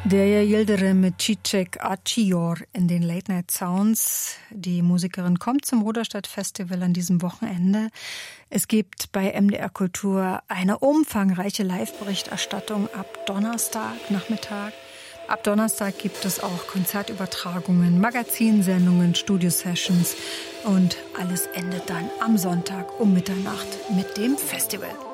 Deja Yildirim mit Číček a Čior in den Late Night Sounds. Die Musikerin kommt zum Ruderstadt Festival an diesem Wochenende. Es gibt bei MDR Kultur eine umfangreiche Live-Berichterstattung ab Donnerstagnachmittag. Ab Donnerstag gibt es auch Konzertübertragungen, Magazinsendungen, Studio-Sessions und alles endet dann am Sonntag um Mitternacht mit dem Festival.